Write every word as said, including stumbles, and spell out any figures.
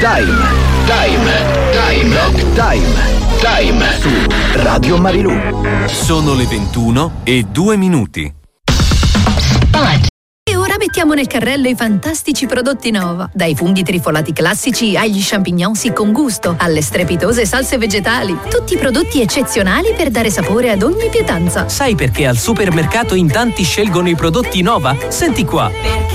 Time, Time, Time, Dog Time, Time su Radio Marilù. Sono le ventuno e due minuti. E ora mettiamo nel carrello i fantastici prodotti Nova. Dai funghi trifolati classici agli champignons con gusto, alle strepitose salse vegetali. Tutti prodotti eccezionali per dare sapore ad ogni pietanza. Sai perché al supermercato in tanti scelgono i prodotti Nova? Senti qua. Perché